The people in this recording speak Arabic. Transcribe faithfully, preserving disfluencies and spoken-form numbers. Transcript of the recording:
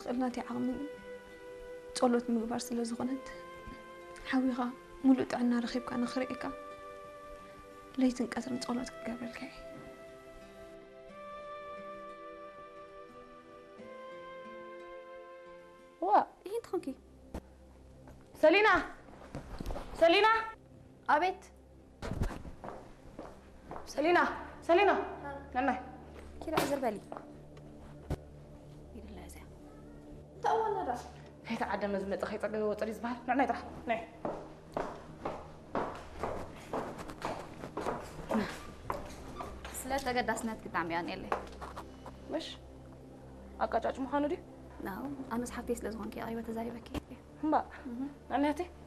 مسألناتي عقمي صلوت مقبار سلازو قنت حاويغا ملوت عنا رخيبك أنا خريقك ليتن كثر صلوتك قبل كي وا إيه تخنكي سلينا سلينا أبيت سلينا سلينا نعم كده أزر بالي يلا زين تأول نرى هي تعدم مزمت أخي طلع هو طريق زبال نعم نطرح نعم سلاتة قد أسنات كنت عم يعني اللي مش أكاجاج مخانو دي نعم أنا صحبتي سلازوان كي أيوة تزاري بكي هم بقى نعم هاتي